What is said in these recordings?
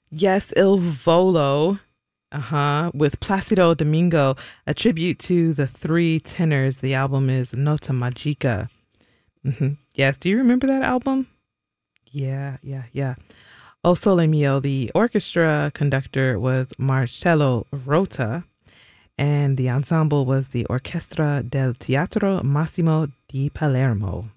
Yes, Il Volo. With Placido Domingo, a tribute to the three tenors. The album is Nota Magica. Yes, do you remember that album? Yeah, yeah, yeah. O Sole Mio, the orchestra conductor was Marcello Rota, and the ensemble was the Orchestra del Teatro Massimo di Palermo.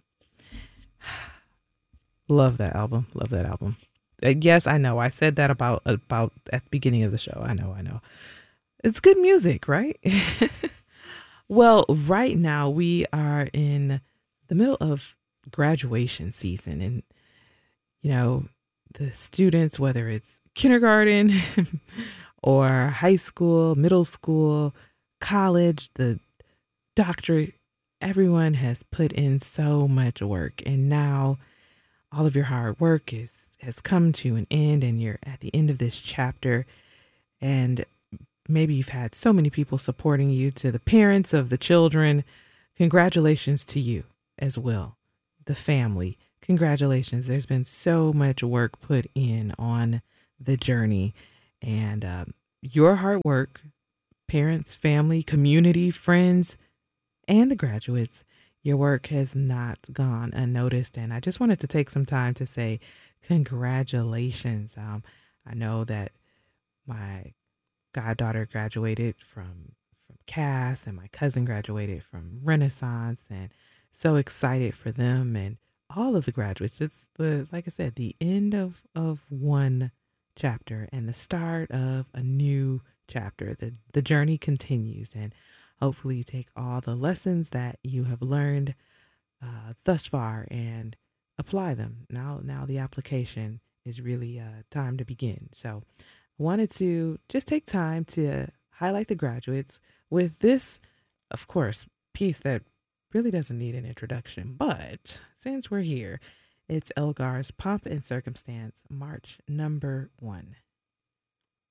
Love that album. Love that album. Yes, I know. I said that about at the beginning of the show. I know. I know. It's good music, right? Well, right now we are in the middle of graduation season, and you know, the students, whether it's kindergarten or high school, middle school, college, the doctorate, everyone has put in so much work, and now all of your hard work is has come to an end, and you're at the end of this chapter. And maybe you've had so many people supporting you. To the parents of the children, congratulations to you as well. The family, congratulations. There's been so much work put in on the journey, and your hard work, parents, family, community, friends, and the graduates, your work has not gone unnoticed. And I just wanted to take some time to say congratulations. I know that my goddaughter graduated from Cass, and my cousin graduated from Renaissance, and so excited for them and all of the graduates. It's the like I said, the end of one chapter and the start of a new chapter. The journey continues, and hopefully you take all the lessons that you have learned thus far and apply them. Now the application is really time to begin. So wanted to just take time to highlight the graduates with this, of course, piece that really doesn't need an introduction. But since we're here, it's Elgar's Pomp and Circumstance, March number 1.